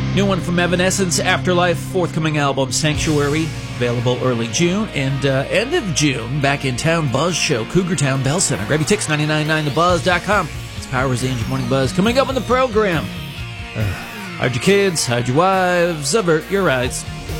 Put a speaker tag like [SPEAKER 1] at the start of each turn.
[SPEAKER 1] New one from Evanescence, Afterlife, forthcoming album Sanctuary, available early June, and end of June, back in town, Buzz Show, Cougar Town Bell Center. Grab your tickets, 999thebuzz.com. It's Powers the Angel Morning Buzz. Coming up on the program, hide your kids, hide your wives, avert your eyes.